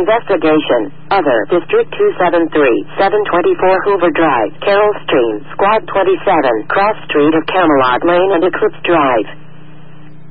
investigation. Other, District 273, 724 Hoover Drive, Carroll Stream, Squad 27, Cross Street of Camelot Lane and Eclipse Drive.